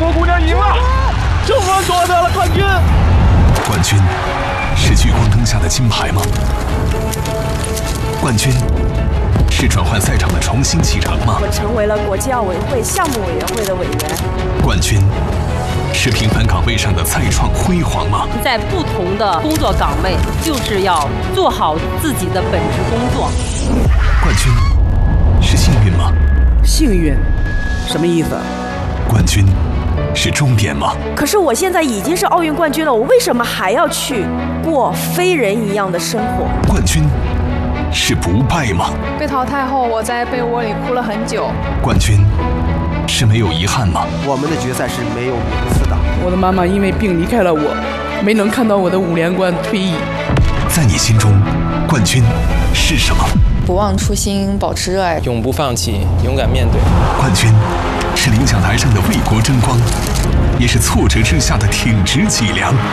国姑娘赢了，中国夺得了冠军。 冠军是聚光灯下的金牌吗？冠军是转换赛场的重新启程吗？ 我成为了国际奥委会项目委员会的委员。 冠军是平凡岗位上的再创辉煌吗？ 在不同的工作岗位，就是要做好自己的本职工作。 冠军是幸运吗？ 幸运，什么意思？ 冠军是终点吗？ 可是我现在已经是奥运冠军了，我为什么还要去过非人一样的生活？ 冠军是不败吗？ 被淘汰后，我在被窝里哭了很久。 冠军是没有遗憾吗？ 我们的决赛是没有名次的。 我的妈妈因为病离开了我，没能看到我的5连冠退役。 在你心中，冠军是什么？ 不忘初心，保持热爱， 永不放弃，勇敢面对。 冠军是领奖台上的为国争光，也是挫折之下的挺直脊梁。